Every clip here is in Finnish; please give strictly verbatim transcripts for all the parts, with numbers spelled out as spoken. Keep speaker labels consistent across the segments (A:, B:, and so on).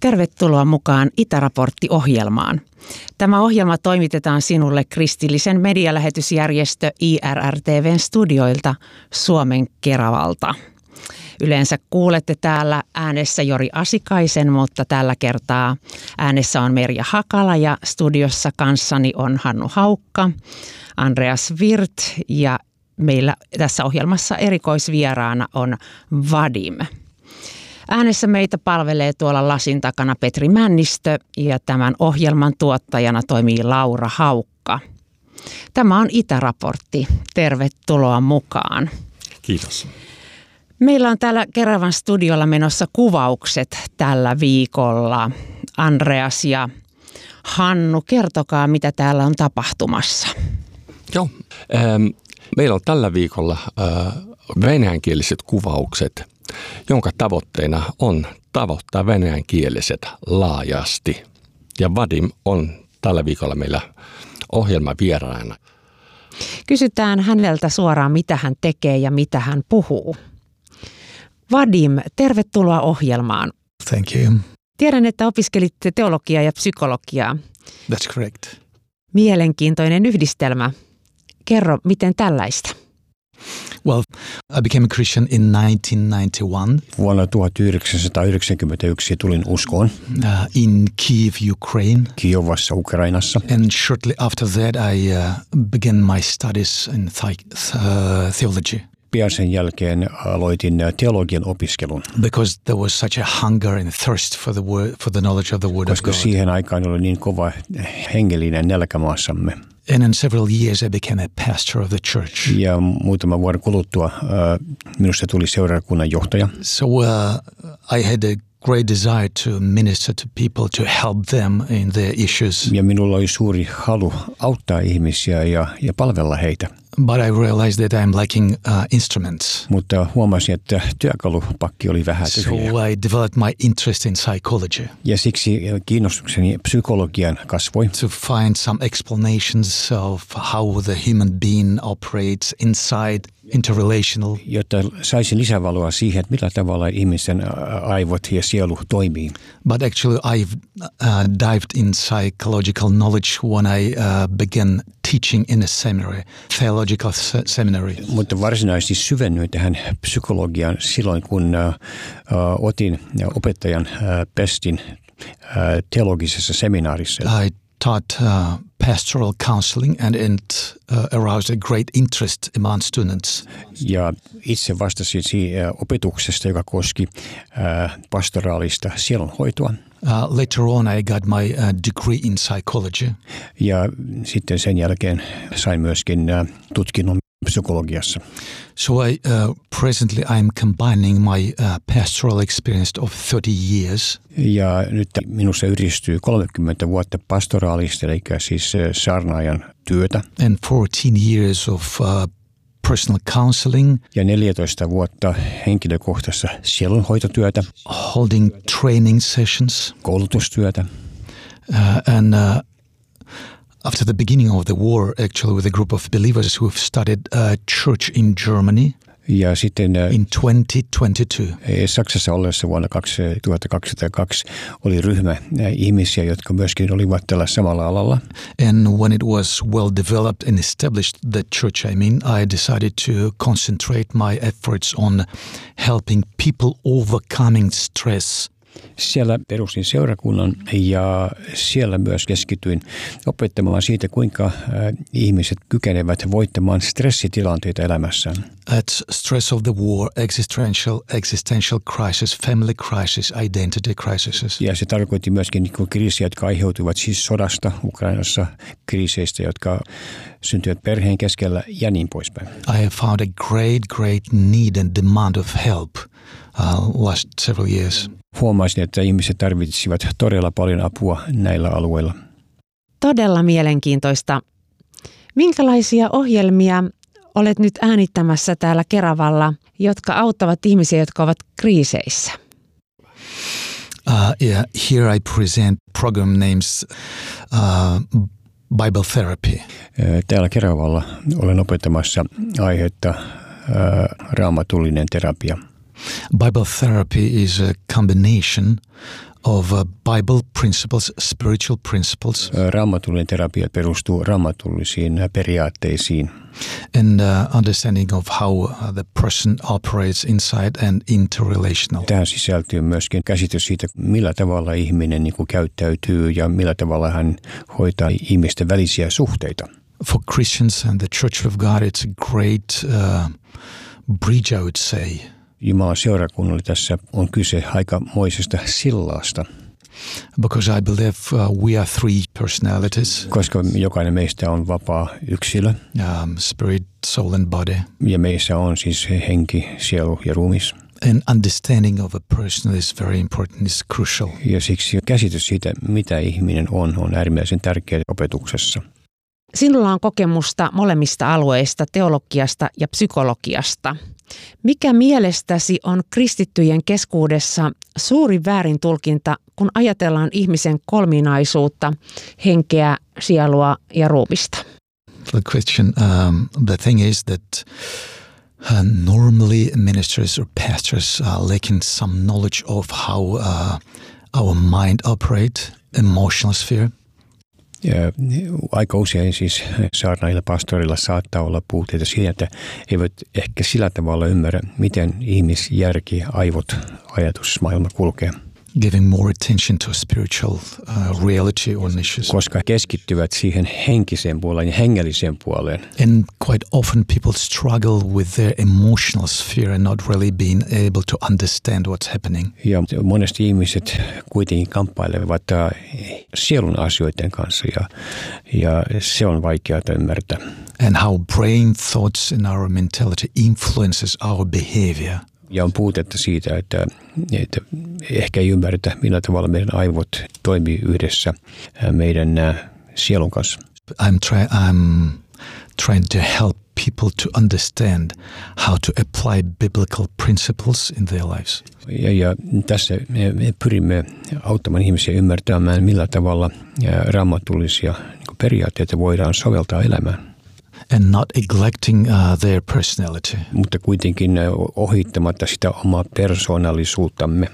A: Tervetuloa mukaan Itäraportti-ohjelmaan. Tämä ohjelma toimitetaan sinulle kristillisen medialähetysjärjestö I R R T V:n studioilta Suomen Keravalta. Yleensä kuulette täällä äänessä Jori Asikaisen, mutta tällä kertaa äänessä on Merja Hakala ja studiossa kanssani on Hannu Haukka, Andreas Wirth ja meillä tässä ohjelmassa erikoisvieraana on Vadim. Äänessä meitä palvelee tuolla lasin takana Petri Männistö ja tämän ohjelman tuottajana toimii Laura Haukka. Tämä on Itäraportti. Tervetuloa mukaan.
B: Kiitos.
A: Meillä on täällä Keravan studiolla menossa kuvaukset tällä viikolla. Andreas ja Hannu, kertokaa mitä täällä on tapahtumassa.
B: Joo, ähm, meillä on tällä viikolla äh, venäjänkieliset kuvaukset, jonka tavoitteena on tavoittaa venäjänkieliset laajasti. Ja Vadim on tällä viikolla meillä ohjelmavieraana.
A: Kysytään häneltä suoraan, mitä hän tekee ja mitä hän puhuu. Vadim, tervetuloa ohjelmaan.
C: Thank you.
A: Tiedän, että opiskelitte teologiaa ja psykologiaa.
C: That's correct.
A: Mielenkiintoinen yhdistelmä. Kerro, miten tällaista?
C: Well, I became a Christian in nineteen ninety-one.
D: Vuonna tuhatyhdeksänsataayhdeksänkymmentäyksi tulin uskoon.
C: Uh, in Kyiv, Ukraine.
D: Kiovassa, Ukrainassa.
C: And shortly after that I uh, began my studies in th- uh, theology.
D: Pian sen jälkeen aloitin teologian opiskelun.
C: Because there was such a hunger and thirst for the word, for the knowledge of the word
D: Koska
C: of God.
D: siihen aikaan oli niin kova hengellinen nälkä maassamme.
C: And in several years I became a pastor of the church.
D: Ja muutaman vuoden kuluttua uh, minusta tuli seurakunnan johtaja.
C: So uh, I had a great desire to minister to people, to help them in their issues.
D: Ja minulla oli suuri halu auttaa ihmisiä ja, ja palvella heitä.
C: But I realized that I'm lacking uh, instruments.
D: Mutta huomasin, että työkalupakki oli vähän
C: So
D: tyhjä.
C: I developed my interest in psychology.
D: Ja siksi kiinnostukseni psykologian kasvoi.
C: To find some explanations of how the human being operates inside interrelational.
D: Jotta saisin lisävaloa siihen, että millä tavalla ihmisen aivot ja sielu toimii.
C: But actually I've uh, dived in psychological knowledge when I uh, began teaching in a seminary, theological se- seminary.
D: Mutta varsinaisesti syvennyin tähän psykologiaan silloin, kun uh, uh, otin opettajan uh, pestin uh, teologisessa seminaarissa.
C: I taught uh, pastoral counseling and it uh, aroused a great interest among students.
D: Ja itse vastasin siihen uh, opetuksesta, joka koski uh, pastoraalista sielunhoitoa.
C: Uh, later on I got my uh, degree in psychology.
D: Ja sitten sen jälkeen sain myöskin uh, tutkinnon psykologiassa.
C: So I uh, presently I'm combining my uh, pastoral experience of thirty years.
D: Ja nyt minussa yhdistyy kolmekymmentä vuotta pastoraalista, eli siis saarnaajan työtä.
C: And fourteen years of uh, personal counseling.
D: Ja neljätoista vuotta henkilökohtaista sielunhoitotyötä.
C: Holding training sessions.
D: Koulutustyötä.
C: Uh, and uh, after the beginning of the war, actually with a group of believers who have started a church in Germany.
D: Ja sitten
C: in twenty twenty-two.
D: Saksassa ollessa vuonna kaksituhattakaksikymmentäkaksi oli ryhmä ihmisiä, jotka myöskin olivat tällä samalla alalla.
C: And when it was well developed and established, the church, I mean, I decided to concentrate my efforts on helping people overcoming stress.
D: Siellä perustin seurakunnan ja siellä myös keskityin opettamaan siitä, kuinka ihmiset kykenevät voittamaan stressitilanteita elämässään.
C: It's stress of the war, existential, existential crisis, family crisis, identity crises.
D: Ja se tarkoitti myöskin niin kriisiä, jotka aiheutuivat siis sodasta Ukrainassa, kriiseistä, jotka syntyvät perheen keskellä ja niin poispäin.
C: I have found a great, great need and demand of help uh, last several years.
D: Huomasin, että ihmiset tarvitsivat todella paljon apua näillä alueilla.
A: Todella mielenkiintoista. Minkälaisia ohjelmia olet nyt äänittämässä täällä Keravalla, jotka auttavat ihmisiä, jotka ovat kriiseissä?
C: Uh, yeah, here I present program names uh, Bible Therapy.
D: Täällä Keravalla olen opettamassa aihetta uh, raamatullinen terapia.
C: Bible therapy is a combination of uh, Bible principles, spiritual principles.
D: Raamatullinen terapia perustuu raamatullisiin periaatteisiin.
C: And uh, understanding of how uh, the person operates inside and interrelational.
D: Tähän sisältyy myöskin käsitys siitä, millä tavalla ihminen niin kuin käyttäytyy ja millä tavalla hän hoitaa ihmisten välisiä suhteita.
C: For Christians and the Church of God, it's a great uh, bridge, I would say.
D: Jumalan seurakunnalle tässä on kyse aikamoisesta sillasta.
C: Because I believe uh, we are three personalities.
D: Koska jokainen meistä on vapaa yksilö.
C: Um, spirit, soul and body.
D: Ja meissä on siis henki, sielu ja ruumis.
C: And understanding of a person is very important, is crucial.
D: Ja siksi käsitys siitä, mitä ihminen on, on äärimmäisen tärkeä opetuksessa.
A: Sinulla on kokemusta molemmista alueista, teologiasta ja psykologiasta. Mikä mielestäsi on kristittyjen keskuudessa suuri väärintulkinta, kun ajatellaan ihmisen kolminaisuutta, henkeä, sielua ja ruumista?
C: The question, um, the thing is that uh, normally ministers or pastors are lacking some knowledge of how uh, our mind operates, emotional sphere.
D: Ja aika usein siis saarnailla pastorilla saattaa olla puutteita siinä, että eivät ehkä sillä tavalla ymmärrä, miten ihmisjärki, aivot, ajatusmaailma kulkee.
C: Giving more attention to spiritual uh, reality or issues.
D: Koska keskittyvät siihen henkiseen puoleen ja hengelliseen puoleen.
C: And quite often people struggle with their emotional sphere and not really being able to understand what's happening.
D: Ja monesti ihmiset kuitenkin kamppailevat sielun asioiden kanssa ja, ja se on vaikeaa ymmärtää.
C: And how brain thoughts and our mentality influences our behavior.
D: Ja on puutetta siitä, että, että ehkä ei ymmärretä, millä tavalla meidän aivot toimii yhdessä meidän sielun kanssa.
C: I'm, try, I'm trying to help people to understand how to apply biblical principles in their lives.
D: Ja, ja tässä me, me pyrimme auttamaan ihmisiä ymmärtämään, millä tavalla raamatullisia niin periaatteita voidaan soveltaa elämään.
C: And not neglecting uh, their personality.
D: Mutta kuitenkin ohittamatta sitä omaa persoonallisuuttamme.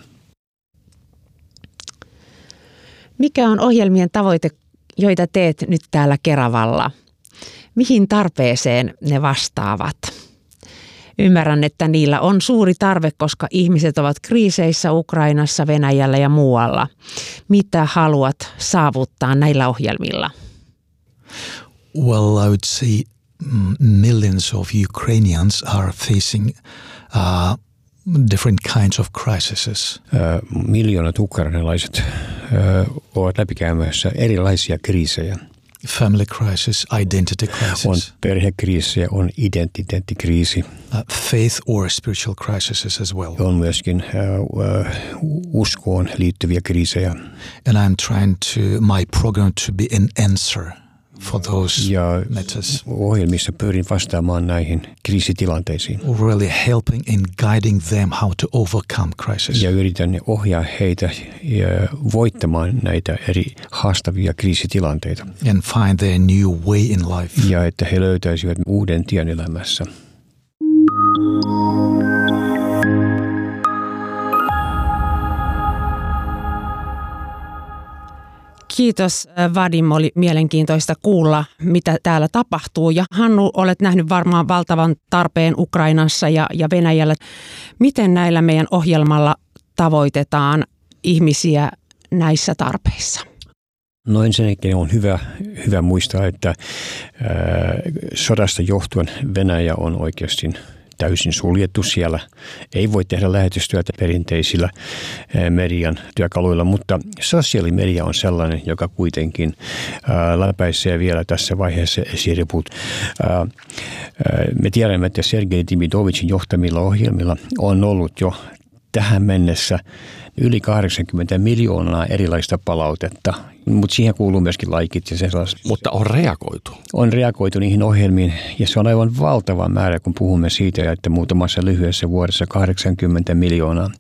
A: Mikä on ohjelmien tavoite, joita teet nyt täällä Keravalla? Mihin tarpeeseen ne vastaavat? Ymmärrän, että niillä on suuri tarve, koska ihmiset ovat kriiseissä Ukrainassa, Venäjällä ja muualla. Mitä haluat saavuttaa näillä ohjelmilla?
C: Well, I would say millions of Ukrainians are facing uh, different kinds of crises.
D: Uh, miljoonat ukrainalaiset uh, ovat läpikäymässä erilaisia kriisejä.
C: Family crisis, identity crisis.
D: On perhekriisiä, on identiteettikriisi.
C: Uh, faith or spiritual crises as well.
D: On myöskin uh, uh, uskoon liittyviä kriisejä.
C: And I'm trying to my program to be an answer for those
D: ja
C: matters.
D: Ohjelmissa pyrin vastaamaan näihin kriisitilanteisiin.
C: Really helping and guiding them how to overcome crisis.
D: Ja yritän ohjaa heitä voittamaan näitä eri haastavia kriisitilanteita.
C: And find their new way in life.
D: Ja että he löytäisivät uuden tien elämässä.
A: Kiitos Vadim, oli mielenkiintoista kuulla, mitä täällä tapahtuu. Ja Hannu, olet nähnyt varmaan valtavan tarpeen Ukrainassa ja, ja Venäjällä. Miten näillä meidän ohjelmalla tavoitetaan ihmisiä näissä tarpeissa?
D: No ensinnäkin on hyvä, hyvä muistaa, että ää, sodasta johtuen Venäjä on oikeasti täysin suljettu siellä. Ei voi tehdä lähetystyötä perinteisillä median työkaluilla, mutta sosiaalimedia on sellainen, joka kuitenkin ää, läpäisee vielä tässä vaiheessa esiriput. Ää, ää, me tiedämme, että Sergei Demidovicin johtamilla ohjelmilla on ollut jo tähän mennessä yli kahdeksankymmentä miljoonaa erilaista palautetta, mutta siihen kuuluu myöskin laikit ja sellaiset.
B: Mutta on reagoitu.
D: On reagoitu niihin ohjelmiin ja se on aivan valtava määrä, kun puhumme siitä, että muutamassa lyhyessä vuodessa kahdeksankymmentä miljoonaa.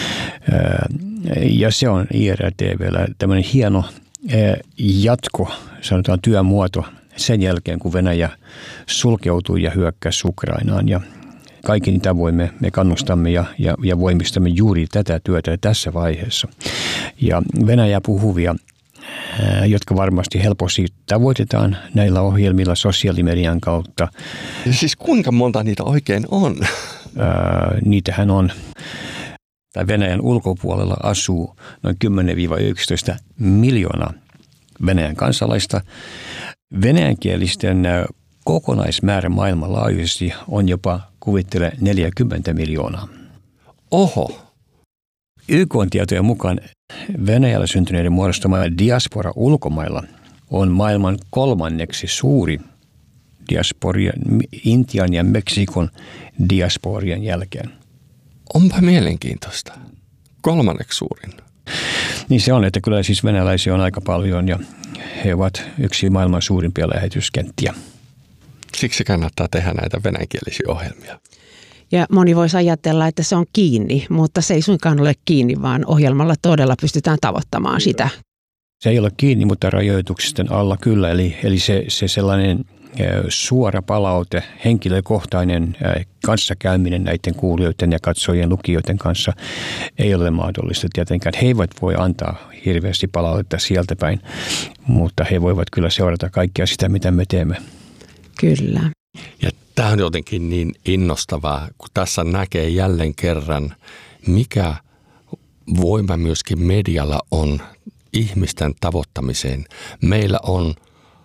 D: Ja se on I R T V:llä tämmöinen hieno jatko, sanotaan työmuoto sen jälkeen, kun Venäjä sulkeutui ja hyökkäsi Ukrainaan. Ja kaikin tavoin me, me kannustamme ja, ja, ja voimistamme juuri tätä työtä tässä vaiheessa. Ja Venäjä puhuvia, jotka varmasti helposti tavoitetaan näillä ohjelmilla sosiaalimedian kautta.
B: Ja siis kuinka monta niitä oikein on?
D: Ää, niitähän on, tai Venäjän ulkopuolella asuu noin kymmenen yksitoista miljoonaa Venäjän kansalaista. Venäjänkielisten kokonaismäärä maailmanlaajuisesti on jopa, kuvittele, neljäkymmentä miljoonaa.
B: Oho!
D: Y K:n tietojen mukaan Venäjällä syntyneiden muodostama diaspora ulkomailla on maailman kolmanneksi suuri diasporia Intian ja Meksikon diasporien jälkeen.
B: Onpa mielenkiintoista. Kolmanneksi suurin.
D: Niin se on, että kyllä siis venäläisiä on aika paljon ja he ovat yksi maailman suurimpia lähetyskenttiä.
B: Siksi kannattaa tehdä näitä venäjänkielisiä ohjelmia.
A: Ja moni voisi ajatella, että se on kiinni, mutta se ei suinkaan ole kiinni, vaan ohjelmalla todella pystytään tavoittamaan sitä.
D: Se ei ole kiinni, mutta rajoituksisten alla kyllä. Eli, eli se, se sellainen suora palaute, henkilökohtainen kanssakäyminen näiden kuulijoiden ja katsojien lukijoiden kanssa ei ole mahdollista tietenkään. He eivät voi antaa hirveästi palautetta sieltä päin, mutta he voivat kyllä seurata kaikkea sitä, mitä me teemme.
A: Kyllä.
B: Ja tämä on jotenkin niin innostavaa, kun tässä näkee jälleen kerran, mikä voima myöskin medialla on ihmisten tavoittamiseen. Meillä on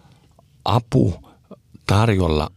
B: apu tarjolla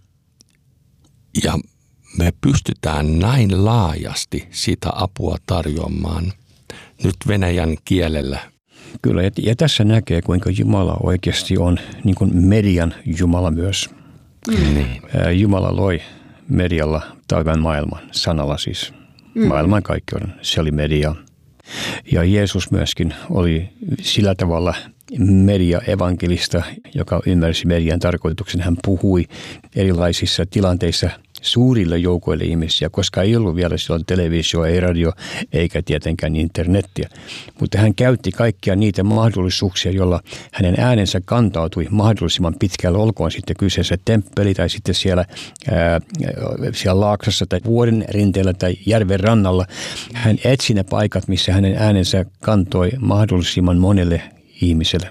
B: ja me pystytään näin laajasti sitä apua tarjoamaan nyt venäjän kielellä.
D: Kyllä, ja tässä näkee, kuinka Jumala oikeasti on niin kuin median Jumala myös. Mm. Niin. Jumala loi medialla taivaan maailman, sanalla siis mm. maailman kaikkeuden. Se oli media. Ja Jeesus myöskin oli sillä tavalla media-evankelista, joka ymmärsi median tarkoituksen. Hän puhui erilaisissa tilanteissa suurille joukoille ihmisiä, koska ei ollut vielä silloin televisio, ei radio, eikä tietenkään internettiä. Mutta hän käytti kaikkia niitä mahdollisuuksia, joilla hänen äänensä kantautui mahdollisimman pitkälle, olkoon sitten kyseessä temppeli tai sitten siellä, ää, siellä Laaksossa tai vuoden rinteellä tai järven rannalla. Hän etsi ne paikat, missä hänen äänensä kantoi mahdollisimman monelle ihmiselle.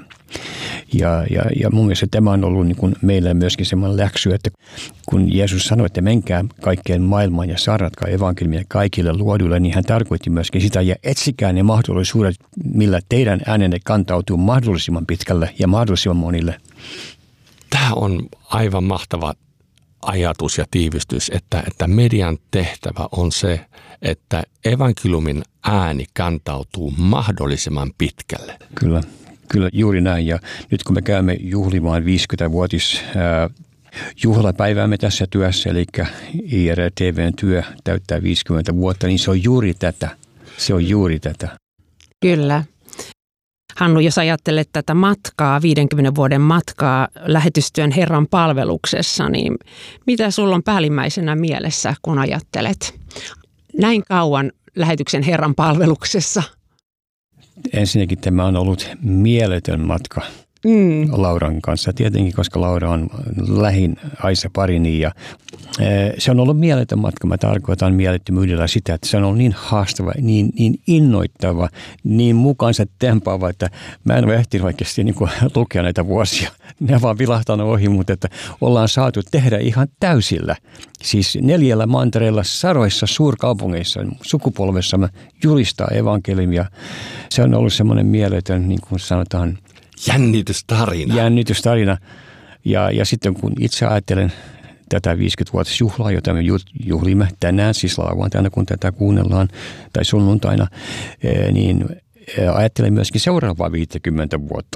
D: Ja, ja, ja mun mielestä tämä on ollut niin kuin meillä myöskin semmoinen läksy, että kun Jeesus sanoi, että menkää kaikkeen maailmaan ja saarnatkaa evankeliumia kaikille luoduille, niin hän tarkoitti myöskin sitä, ja etsikää ne mahdollisuudet, millä teidän äänenne kantautuu mahdollisimman pitkälle ja mahdollisimman monille.
B: Tämä on aivan mahtava ajatus ja tiivistys, että, että median tehtävä on se, että evankeliumin ääni kantautuu mahdollisimman pitkälle.
D: Kyllä. Kyllä juuri näin, ja nyt kun me käymme juhlimaan viisikymmenvuotis ää, juhlapäiväämme tässä työssä, eli I R T V:n työ täyttää viisikymmentä vuotta, niin se on juuri tätä. Se on juuri tätä.
A: Kyllä. Hannu, jos ajattelet tätä matkaa, viidenkymmenen vuoden matkaa lähetystyön Herran palveluksessa, niin mitä sulla on päällimmäisenä mielessä, kun ajattelet näin kauan lähetyksen Herran palveluksessa?
D: Ensinnäkin tämä on ollut mieletön matka mm. Lauran kanssa. Tietenkin, koska Laura on lähin Aisa parini. Ja se on ollut mieletön matka. Mä tarkoitan mielettömyydellä sitä, että se on ollut niin haastava, niin, niin innoittava, niin mukaansa tempaava, että mä en ole ehtinyt oikeasti niin kuin lukea näitä vuosia. Ne on vaan vilahtanut ohi, mutta että ollaan saatu tehdä ihan täysillä. Siis neljällä mantereella sadoissa suurkaupungeissa sukupolvessa mä julistaa evankeliumia. Se on ollut semmoinen mieletön, niin kuin sanotaan,
B: jännitystarina.
D: Jännitystarina. Ja, ja sitten kun itse ajattelen tätä viisikymmenvuotisjuhlaa, jota me juhlimme tänään, siis lauantaina, kun tätä kuunnellaan, tai sunnuntaina, niin ajattelen myöskin seuraavaa viisikymmentä vuotta.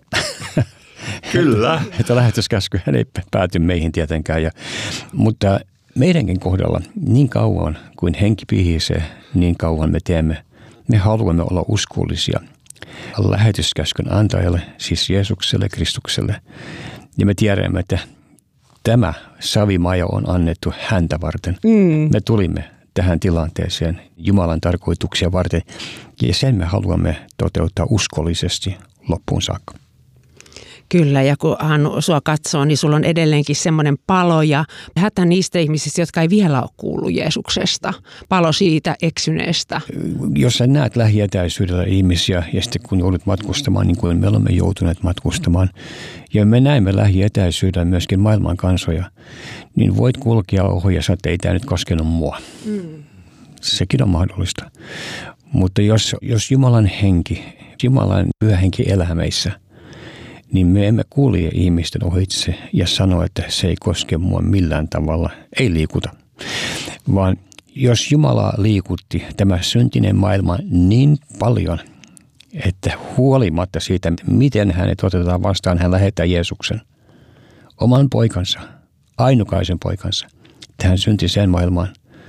B: Kyllä.
D: Että lähetyskäsky ei pääty meihin tietenkään. Ja, mutta meidänkin kohdalla niin kauan kuin henki pihisee, niin kauan me teemme. Me haluamme olla uskollisia lähetyskäskyn antajalle, siis Jeesukselle, Kristukselle. Ja me tiedämme, että tämä savimaja on annettu häntä varten. Mm. Me tulimme tähän tilanteeseen Jumalan tarkoituksia varten, ja sen me haluamme toteuttaa uskollisesti loppuun saakka.
A: Kyllä, ja kun Hannu sua katsoo, niin sulla on edelleenkin semmoinen palo ja hätä niistä ihmisistä, jotka ei vielä ole kuullut Jeesuksesta. Palo siitä eksyneestä.
D: Jos sä näet lähietäisyydellä ihmisiä ja sitten kun joudut matkustamaan, niin kuin me olemme joutuneet matkustamaan, ja me näemme lähietäisyydellä myöskin maailman kansoja, niin voit kulkea ohi ja sanoa, että ei tämä nyt koskenut mua. Mm. Sekin on mahdollista. Mutta jos, jos Jumalan henki, Jumalan pyhä henki elää meissä, niin me emme kulje ihmisten ohitse ja sano, että se ei koske mua millään tavalla. Ei liikuta. Vaan jos Jumala liikutti tämä syntinen maailma niin paljon, että huolimatta siitä, miten hänet otetaan vastaan, hän lähettää Jeesuksen, oman poikansa, ainukaisen poikansa, tähän syntiseen maailmaan,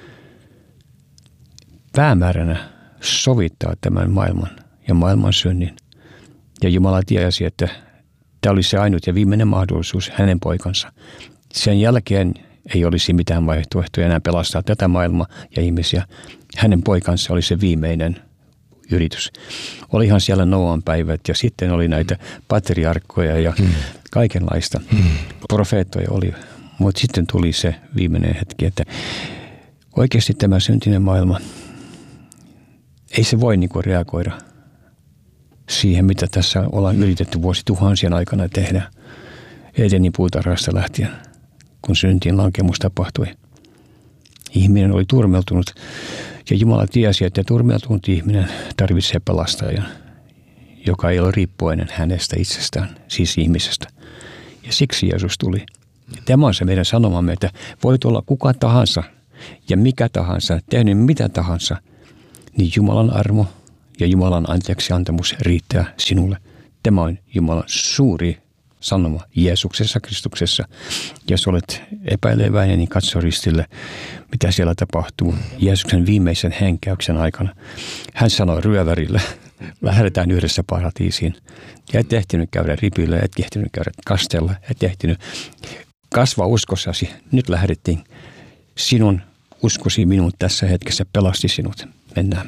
D: päämääränä sovittaa tämän maailman ja maailman synnin. Ja Jumala tiesi, että tämä oli se ainut ja viimeinen mahdollisuus hänen poikansa. Sen jälkeen ei olisi mitään vaihtoehtoja enää pelastaa tätä maailmaa ja ihmisiä. Hänen poikansa oli se viimeinen yritys. Olihan siellä Noan päivät ja sitten oli näitä patriarkkoja ja hmm. kaikenlaista. Hmm. Profeettoja oli, mutta sitten tuli se viimeinen hetki, että oikeasti tämä syntinen maailma, ei se voi niinku reagoida siihen, mitä tässä ollaan yritetty vuosituhansien aikana tehdä Edenin puutarhasta lähtien, kun syntiin lankemus tapahtui. Ihminen oli turmeltunut ja Jumala tiesi, että turmeltunut ihminen tarvitsee pelastajan, joka ei ole riippuvainen hänestä itsestään, siis ihmisestä. Ja siksi Jeesus tuli. Tämä on se meidän sanomamme, että voit olla kuka tahansa ja mikä tahansa, tehnyt mitä tahansa, niin Jumalan armo ja Jumalan anteeksiantamus riittää sinulle. Tämä on Jumalan suuri sanoma Jeesuksessa, Kristuksessa. Jos olet epäileväinen, niin katso ristille, mitä siellä tapahtuu Jeesuksen viimeisen henkäyksen aikana. Hän sanoi ryövärille, lähdetään yhdessä paratiisiin. Ja et ehtinyt käydä ripille, et ehtinyt käydä kastella, et ehtinyt kasvaa uskossasi. Nyt lähdettiin. Sinun uskosi minun tässä hetkessä pelasti sinut. Mennään.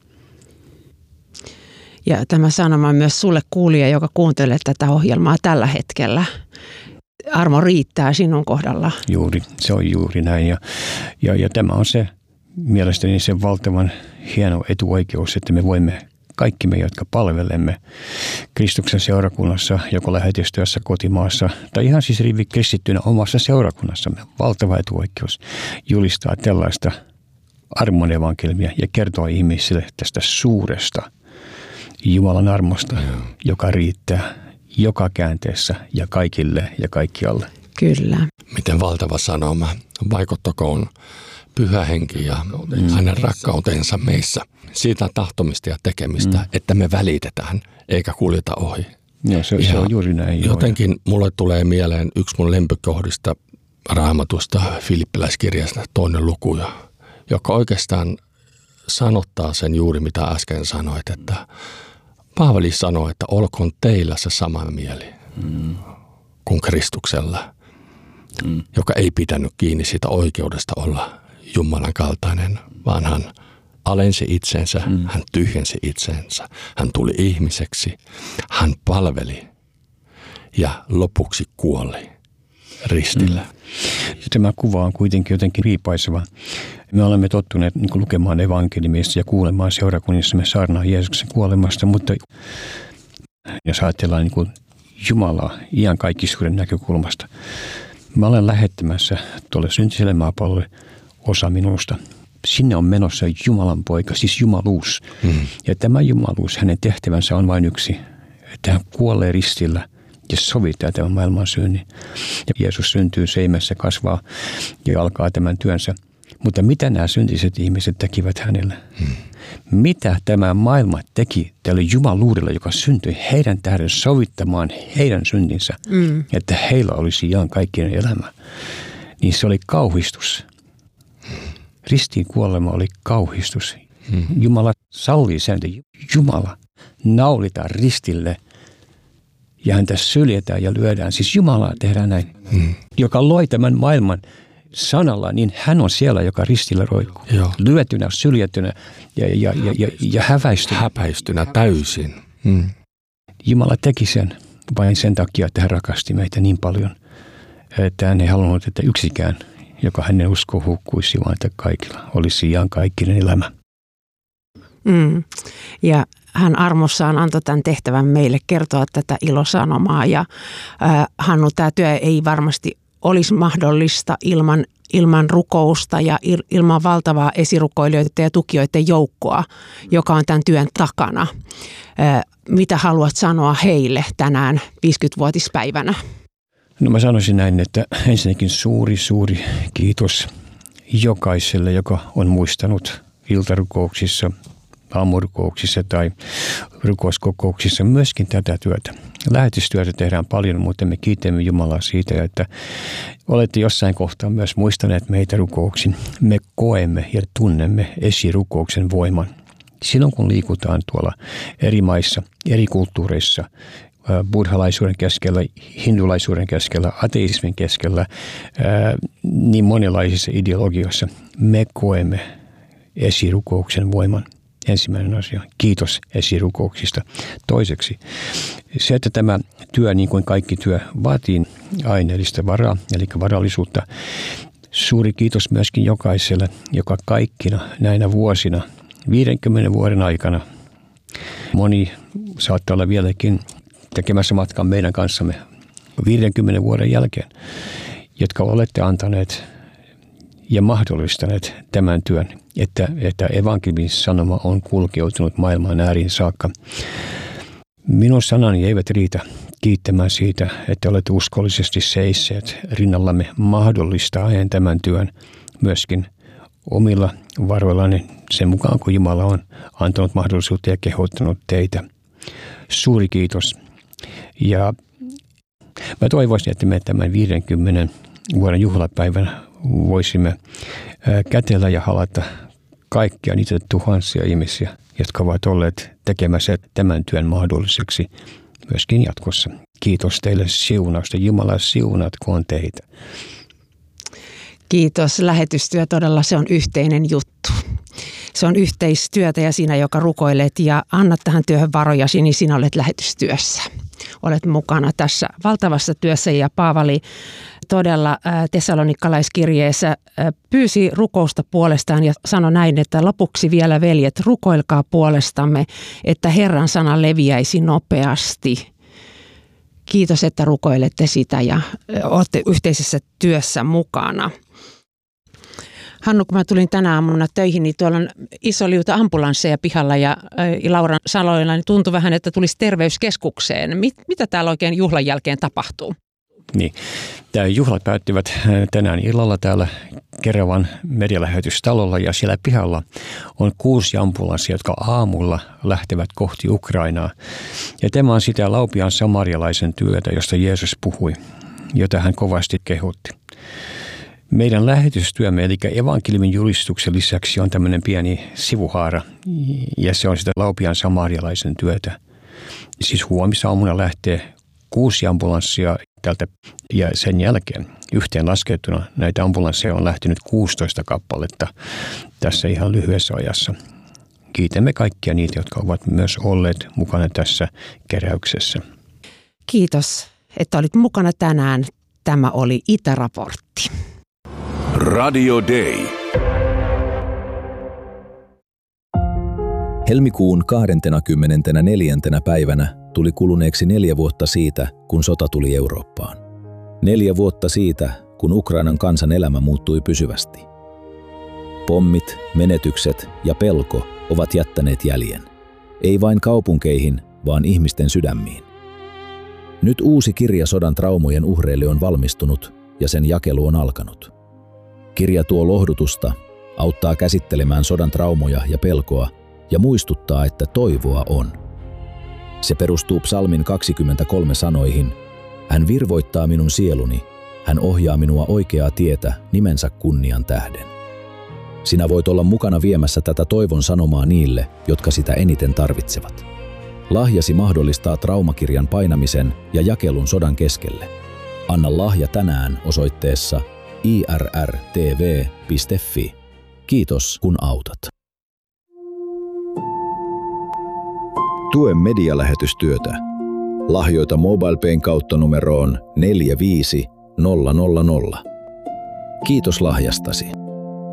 A: Ja tämä sanoma on myös sulle kuulija, joka kuuntelee tätä ohjelmaa tällä hetkellä. Armo riittää sinun kohdalla.
D: Juuri, se on juuri näin. Ja, ja, ja tämä on se mielestäni se valtavan hieno etuoikeus, että me voimme kaikki me, jotka palvelemme Kristuksen seurakunnassa, joko lähetystyössä kotimaassa tai ihan siis rivi kristittynä omassa seurakunnassamme. Valtava etuoikeus julistaa tällaista armon evankelmia ja kertoa ihmisille tästä suuresta Jumalan armosta, Joo. joka riittää joka käänteessä ja kaikille ja kaikkialle.
A: Kyllä.
B: Miten valtava sanoma. Vaikuttakoon Pyhä Henki ja mm. hänen rakkautensa meissä. Siitä tahtomista ja tekemistä, mm. että me välitetään eikä kuljeta ohi.
D: Joo, se, se on juuri näin.
B: Jotenkin mulle tulee mieleen yksi mun lempikohdista Raamatusta, Filippiläiskirjasta, toinen luku, joka oikeastaan sanottaa sen juuri mitä äsken sanoit, että Paavali sanoi, että olkoon teillä se sama mieli mm. kuin Kristuksella, mm. joka ei pitänyt kiinni siitä oikeudesta olla Jumalan kaltainen, vaan hän alensi itsensä, mm. hän tyhjensi itsensä, hän tuli ihmiseksi, hän palveli ja lopuksi kuoli ristillä. Mm.
D: Tämä kuva on kuitenkin jotenkin riipaiseva. Me olemme tottuneet niin kuin lukemaan evankeliumista ja kuulemaan seurakunnissamme saarnaa Jeesuksen kuolemasta, mutta jos ajatellaan niin kuin Jumalaa iankaikkisuuden näkökulmasta, mä olen lähettämässä tuolle syntiselle maapallolle osa minusta. Sinne on menossa Jumalan poika, siis jumaluus. Mm. Ja tämä jumaluus, hänen tehtävänsä on vain yksi, että hän kuolee ristillä ja sovittaa tämän maailman synnin. Ja Jeesus syntyy seimessä, kasvaa ja alkaa tämän työnsä. Mutta mitä nämä syntiset ihmiset tekivät hänelle? Hmm. Mitä tämä maailma teki tälle jumaluudelle, joka syntyi heidän tähden sovittamaan heidän syntinsä, hmm. että heillä olisi iankaikkinen elämä? Niin se oli kauhistus. Ristiin kuolema oli kauhistus. Hmm. Jumala sallii sen, että Jumala naulitaan ristille ja häntä syljetään ja lyödään. Siis Jumala tehdään näin, hmm. joka loi tämän maailman sanalla, niin hän on siellä, joka ristillä roikkuu. Joo. Lyötynä, syljetynä ja, ja, ja, ja, ja häväistynä.
B: Häpäistynä täysin. Hmm.
D: Jumala teki sen vain sen takia, että hän rakasti meitä niin paljon, että hän ei halunnut, että yksikään, joka hänen uskoo, hukkuisi, vaan että kaikilla olisi iankaikkinen elämä.
A: Mm. Ja hän armossaan antoi tämän tehtävän meille kertoa tätä ilosanomaa. Ja äh, Hannu, tämä työ ei varmasti olisi mahdollista ilman, ilman rukousta ja il, ilman valtavaa esirukoilijoiden ja tukijoiden joukkoa, joka on tämän työn takana. Äh, mitä haluat sanoa heille tänään viisikymmenvuotispäivänä?
D: No mä sanoisin näin, että ensinnäkin suuri, suuri kiitos jokaiselle, joka on muistanut iltarukouksissa, aamurukouksissa tai rukouskokouksissa myöskin tätä työtä. Lähetystyötä tehdään paljon, mutta me kiitämme Jumalaa siitä, että olette jossain kohtaa myös muistaneet meitä rukouksin. Me koemme ja tunnemme esirukouksen voiman. Silloin kun liikutaan tuolla eri maissa, eri kulttuureissa, buddhalaisuuden keskellä, hindulaisuuden keskellä, ateismin keskellä, niin monenlaisissa ideologioissa, me koemme esirukouksen voiman. Ensimmäinen asia. Kiitos esirukouksista. Toiseksi, se, että tämä työ, niin kuin kaikki työ, vaatii aineellista varaa, eli varallisuutta. Suuri kiitos myöskin jokaiselle, joka kaikkina näinä vuosina, viidenkymmenen vuoden aikana, moni saattaa olla vieläkin tekemässä matkan meidän kanssamme viidenkymmenen vuoden jälkeen, jotka olette antaneet ja mahdollistaneet tämän työn, että, että evankeliumin sanoma on kulkeutunut maailman ääriin saakka. Minun sanani eivät riitä kiittämään siitä, että olette uskollisesti seisseet rinnallamme mahdollistaen tämän työn myöskin omilla varoillanne sen mukaan, kun Jumala on antanut mahdollisuutta ja kehottanut teitä. Suuri kiitos. Ja mä toivoisin, että me tämän viidenkymmenen vuoden juhlapäivän voisimme kätellä ja halata kaikkia niitä tuhansia ihmisiä, jotka ovat olleet tekemässä tämän työn mahdolliseksi myöskin jatkossa. Kiitos teille siunausta. Jumala siunatkoon teitä.
A: Kiitos. Lähetystyö todella, se on yhteinen juttu. Se on yhteistyötä ja sinä, joka rukoilet ja annat tähän työhön varojasi, niin sinä olet lähetystyössä. Olet mukana tässä valtavassa työssä ja Paavali todella Tessalonikalaiskirjeessä pyysi rukousta puolestaan ja sanoi näin, että lopuksi vielä veljet, rukoilkaa puolestamme, että Herran sana leviäisi nopeasti. Kiitos, että rukoilette sitä ja olette yhteisessä työssä mukana. Hannu, kun mä tulin tänä aamuna töihin, niin tuolla on iso liuta ambulansseja pihalla ja Lauran saloilla niin tuntui vähän, että tulisi terveyskeskukseen. Mit, mitä täällä oikein juhlan jälkeen tapahtuu?
D: Niin, tämä juhlat päättyvät tänään illalla täällä Keravan medialähetystalolla ja siellä pihalla on kuusi ambulanssia, jotka aamulla lähtevät kohti Ukrainaa. Ja tämä on sitä Laupian samarialaisen työtä, josta Jeesus puhui, jota hän kovasti kehotti. Meidän lähetystyömme, eli evankeliumin julistuksen lisäksi on tämmöinen pieni sivuhaara, ja se on sitä Laupian samarialaisen työtä. Siis huomisaamuna lähtee kuusi ambulanssia tältä, ja sen jälkeen yhteen laskettuna näitä ambulansseja on lähtenyt kuusitoista kappaletta tässä ihan lyhyessä ajassa. Kiitämme kaikkia niitä, jotka ovat myös olleet mukana tässä keräyksessä.
A: Kiitos, että olit mukana tänään. Tämä oli Itäraportti.
E: Radio Day.
F: Helmikuun kahdeskymmenesneljäs päivänä tuli kuluneeksi neljä vuotta siitä, kun sota tuli Eurooppaan. Neljä vuotta siitä, kun Ukrainan kansan elämä muuttui pysyvästi. Pommit, menetykset ja pelko ovat jättäneet jäljen. Ei vain kaupunkeihin, vaan ihmisten sydämiin. Nyt uusi kirja sodan traumojen uhreille on valmistunut ja sen jakelu on alkanut. Kirja tuo lohdutusta, auttaa käsittelemään sodan traumoja ja pelkoa ja muistuttaa, että toivoa on. Se perustuu psalmin kaksikymmentäkolme sanoihin: Hän virvoittaa minun sieluni, hän ohjaa minua oikeaa tietä nimensä kunnian tähden. Sinä voit olla mukana viemässä tätä toivon sanomaa niille, jotka sitä eniten tarvitsevat. Lahjasi mahdollistaa traumakirjan painamisen ja jakelun sodan keskelle. Anna lahja tänään osoitteessa i r r t v piste f i. Kiitos, kun autat. Tue medialähetystyötä. Lahjoita MobilePayn kautta numeroon neljä viisi nolla nolla nolla. Kiitos lahjastasi.